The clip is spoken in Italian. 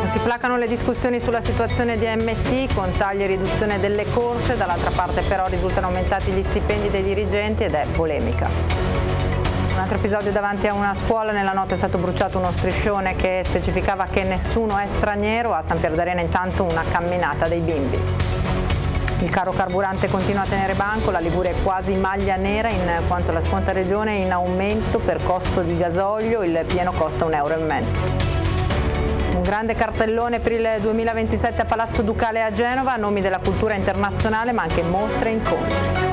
Non si placano le discussioni sulla situazione di AMT con tagli e riduzione delle corse, dall'altra parte però risultano aumentati gli stipendi dei dirigenti ed è polemica. Un altro episodio davanti a una scuola: nella notte è stato bruciato uno striscione che specificava che nessuno è straniero. A San Pier d'Arena intanto una camminata dei bimbi. Il caro carburante continua a tenere banco, la Liguria è quasi maglia nera in quanto la seconda regione è in aumento per costo di gasolio, il pieno costa €1,50. Un grande cartellone per il 2027 a Palazzo Ducale a Genova, a nomi della cultura internazionale ma anche mostre e incontri.